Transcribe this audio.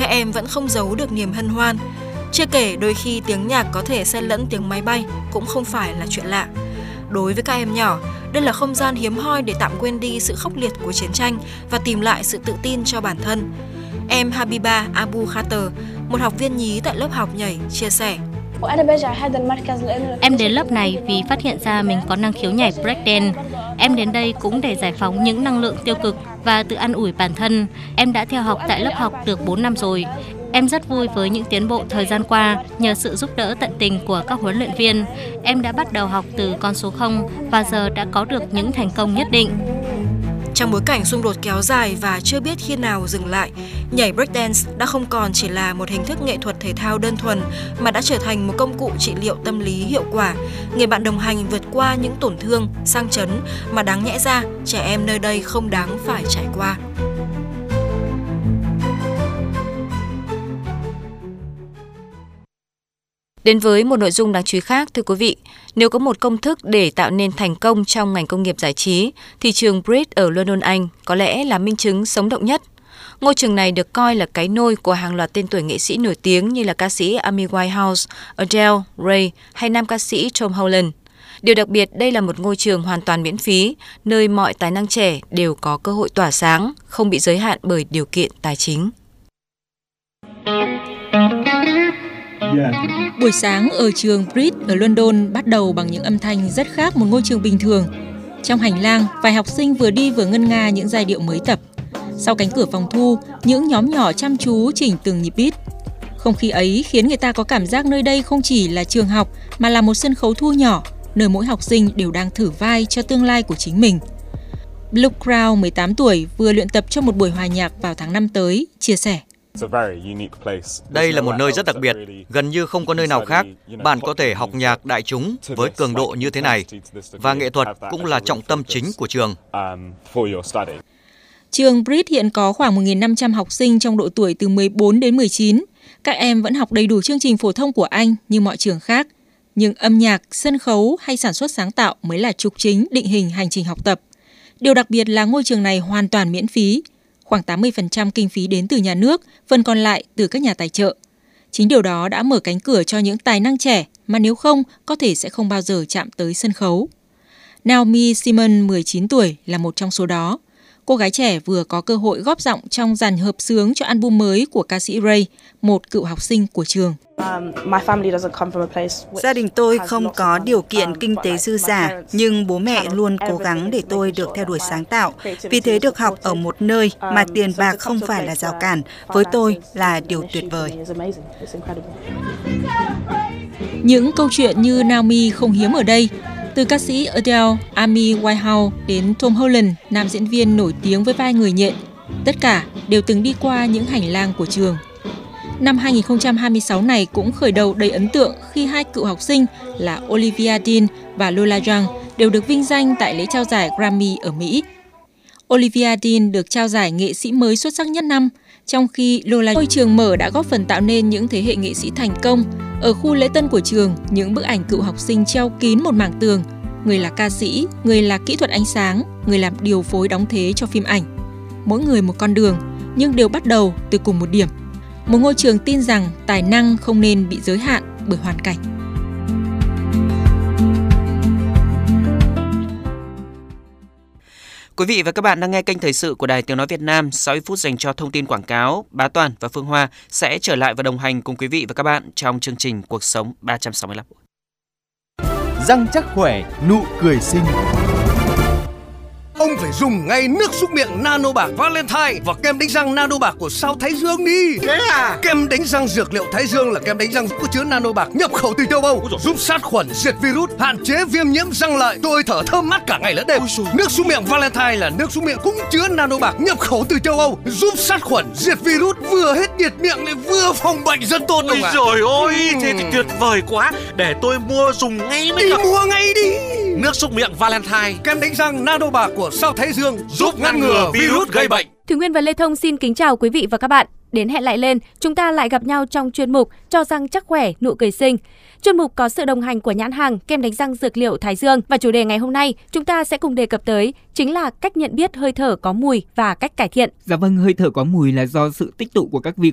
các em vẫn không giấu được niềm hân hoan. Chưa kể đôi khi tiếng nhạc có thể xen lẫn tiếng máy bay cũng không phải là chuyện lạ. Đối với các em nhỏ, đây là không gian hiếm hoi để tạm quên đi sự khốc liệt của chiến tranh và tìm lại sự tự tin cho bản thân. Em Habiba Abu Khater, một học viên nhí tại lớp học nhảy, chia sẻ. Em đến lớp này vì phát hiện ra mình có năng khiếu nhảy breakdance. Em đến đây cũng để giải phóng những năng lượng tiêu cực và tự an ủi bản thân. Em đã theo học tại lớp học được 4 năm rồi. Em rất vui với những tiến bộ thời gian qua nhờ sự giúp đỡ tận tình của các huấn luyện viên. Em đã bắt đầu học từ con số 0 và giờ đã có được những thành công nhất định. Trong bối cảnh xung đột kéo dài và chưa biết khi nào dừng lại, nhảy breakdance đã không còn chỉ là một hình thức nghệ thuật thể thao đơn thuần mà đã trở thành một công cụ trị liệu tâm lý hiệu quả, người bạn đồng hành vượt qua những tổn thương, sang chấn mà đáng nhẽ ra trẻ em nơi đây không đáng phải trải qua. Đến với một nội dung đáng chú ý khác, thưa quý vị, nếu có một công thức để tạo nên thành công trong ngành công nghiệp giải trí, thì trường Brit ở London, Anh có lẽ là minh chứng sống động nhất. Ngôi trường này được coi là cái nôi của hàng loạt tên tuổi nghệ sĩ nổi tiếng như là ca sĩ Amy Winehouse, Adele, Ray hay nam ca sĩ Tom Holland. Điều đặc biệt, đây là một ngôi trường hoàn toàn miễn phí, nơi mọi tài năng trẻ đều có cơ hội tỏa sáng, không bị giới hạn bởi điều kiện tài chính. Buổi sáng ở trường Brit ở London bắt đầu bằng những âm thanh rất khác một ngôi trường bình thường. Trong hành lang, vài học sinh vừa đi vừa ngân nga những giai điệu mới tập. Sau cánh cửa phòng thu, những nhóm nhỏ chăm chú chỉnh từng nhịp beat. Không khí ấy khiến người ta có cảm giác nơi đây không chỉ là trường học mà là một sân khấu thu nhỏ, nơi mỗi học sinh đều đang thử vai cho tương lai của chính mình. Luke Crow, 18 tuổi, vừa luyện tập cho một buổi hòa nhạc vào tháng 5 tới, chia sẻ. Đây là một nơi rất đặc biệt, gần như không có nơi nào khác. Bạn có thể học nhạc đại chúng với cường độ như thế này, và nghệ thuật cũng là trọng tâm chính của trường. Trường Brit hiện có khoảng 1.500 học sinh trong độ tuổi từ 14 đến 19. Các em vẫn học đầy đủ chương trình phổ thông của Anh như mọi trường khác. Nhưng âm nhạc, sân khấu hay sản xuất sáng tạo mới là trục chính định hình hành trình học tập. Điều đặc biệt là ngôi trường này hoàn toàn miễn phí. Khoảng 80% kinh phí đến từ nhà nước, phần còn lại từ các nhà tài trợ. Chính điều đó đã mở cánh cửa cho những tài năng trẻ mà nếu không, có thể sẽ không bao giờ chạm tới sân khấu. Naomi Simon, 19 tuổi, là một trong số đó. Cô gái trẻ vừa có cơ hội góp giọng trong dàn hợp xướng cho album mới của ca sĩ Ray, một cựu học sinh của trường. Gia đình tôi không có điều kiện kinh tế dư dả, nhưng bố mẹ luôn cố gắng để tôi được theo đuổi sáng tạo. Vì thế được học ở một nơi mà tiền bạc không phải là rào cản, với tôi là điều tuyệt vời. Những câu chuyện như Naomi không hiếm ở đây. Từ ca sĩ Adele, Amy Winehouse đến Tom Holland, nam diễn viên nổi tiếng với vai người nhện, tất cả đều từng đi qua những hành lang của trường. Năm 2026 này cũng khởi đầu đầy ấn tượng khi hai cựu học sinh là Olivia Dean và Lola Young đều được vinh danh tại lễ trao giải Grammy ở Mỹ. Olivia Dean được trao giải nghệ sĩ mới xuất sắc nhất năm, trong khi Lola Young, ngôi trường mở đã góp phần tạo nên những thế hệ nghệ sĩ thành công. Ở khu lễ tân của trường, những bức ảnh cựu học sinh treo kín một mảng tường. Người là ca sĩ, người là kỹ thuật ánh sáng, người làm điều phối đóng thế cho phim ảnh. Mỗi người một con đường, nhưng đều bắt đầu từ cùng một điểm. Một ngôi trường tin rằng tài năng không nên bị giới hạn bởi hoàn cảnh. Quý vị và các bạn đang nghe kênh Thời sự của Đài Tiếng Nói Việt Nam. 60 phút dành cho thông tin quảng cáo. Bá Toàn và Phương Hoa sẽ trở lại và đồng hành cùng quý vị và các bạn trong chương trình Cuộc sống 365. Răng chắc khỏe, nụ cười xinh. Ông phải dùng ngay nước súc miệng Nano Bạc Valentine và kem đánh răng Nano Bạc của sao Thái Dương đi. Thế à? Kem đánh răng dược liệu Thái Dương là kem đánh răng có chứa Nano Bạc nhập khẩu từ châu Âu, giúp sát khuẩn, diệt virus, hạn chế viêm nhiễm răng lợi. Tôi thở thơm mát cả ngày lẫn đêm. Nước súc miệng Valentine là nước súc miệng cũng chứa Nano Bạc nhập khẩu từ châu Âu, giúp sát khuẩn, diệt virus, vừa hết nhiệt miệng lại vừa phòng bệnh rất tốt. Ôi trời ơi, thế thì tuyệt vời quá. Để tôi mua dùng ngay mới được. Mua ngay đi. Nước súc miệng Valentine, kem đánh răng Nano Bạc của sao Thái Dương giúp ngăn ngừa virus gây bệnh. Thủy Nguyên và Lê Thông xin kính chào quý vị và các bạn. Đến hẹn lại lên, chúng ta lại gặp nhau trong chuyên mục Cho răng chắc khỏe, nụ cười xinh. Chuyên mục có sự đồng hành của nhãn hàng kem đánh răng dược liệu Thái Dương, và chủ đề ngày hôm nay chúng ta sẽ cùng đề cập tới chính là cách nhận biết hơi thở có mùi và cách cải thiện. Dạ vâng, hơi thở có mùi là do sự tích tụ của các vi